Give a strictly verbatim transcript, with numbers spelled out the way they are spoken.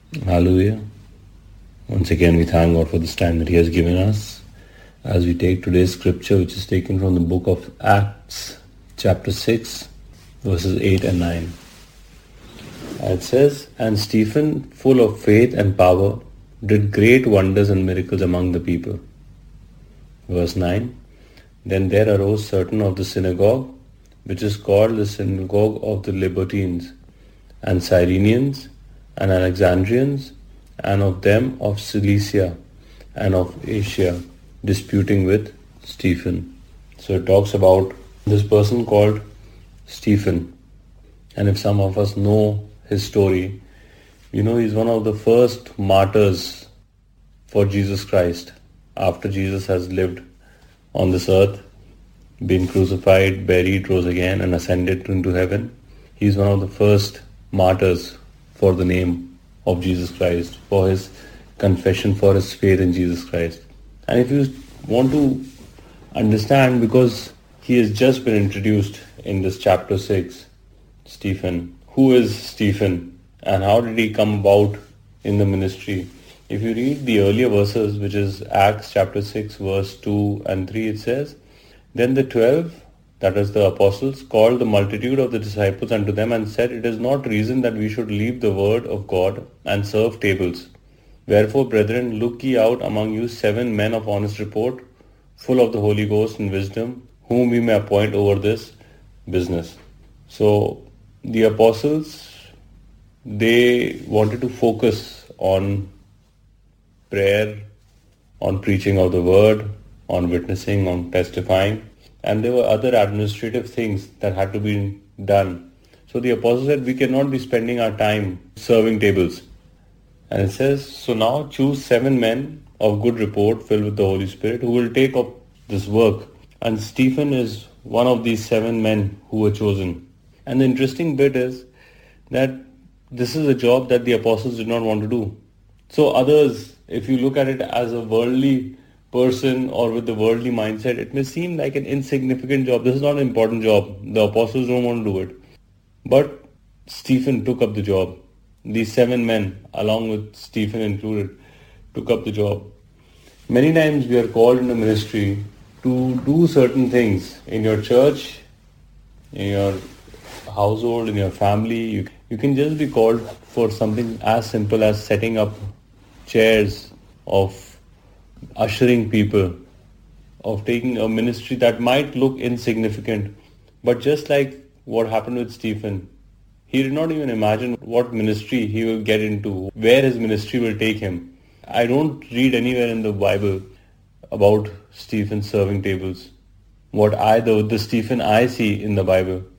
Hallelujah. Once again, we thank God for this time that He has given us as we take today's scripture, which is taken from the book of Acts, chapter six, verses eight and nine. It says, "And Stephen, full of faith and power, did great wonders and miracles among the people." Verse nine, "Then there arose certain of the synagogue, which is called the synagogue of the Libertines, and Cyrenians, and Alexandrians, and of them of Cilicia, and of Asia, disputing with Stephen." So it talks about this person called Stephen. And if some of us know his story, you know he's one of the first martyrs for Jesus Christ. After Jesus has lived on this earth, been crucified, buried, rose again, and ascended into heaven, he's one of the first martyrs for the name of Jesus Christ, for his confession, for his faith in Jesus Christ. And if you want to understand, because he has just been introduced in this chapter six, Stephen. Who is Stephen and how did he come about in the ministry? If you read the earlier verses, which is Acts chapter six, verse two and three, it says, "Then the twelve, that is the apostles, called the multitude of the disciples unto them and said, It is not reason that we should leave the word of God and serve tables. Wherefore, brethren, look ye out among you seven men of honest report, full of the Holy Ghost and wisdom, whom we may appoint over this business." So the apostles, they wanted to focus on prayer, on preaching of the word, on witnessing, on testifying, and there were other administrative things that had to be done. So the apostles said, we cannot be spending our time serving tables. And it says, so now choose seven men of good report filled with the Holy Spirit who will take up this work. And Stephen is one of these seven men who were chosen. And the interesting bit is that this is a job that the apostles did not want to do. So others, if you look at it as a worldly person or with the worldly mindset, it may seem like an insignificant job. This is not an important job. The apostles don't want to do it. But Stephen took up the job. These seven men, along with Stephen included, took up the job. Many times we are called in the ministry to do certain things in your church, in your household, in your family. You, you can just be called for something as simple as setting up chairs, of ushering people, of taking a ministry that might look insignificant. But just like what happened with Stephen, he did not even imagine what ministry he will get into, where his ministry will take him. I don't read anywhere in the Bible about Stephen serving tables. What I, the, the Stephen I see in the Bible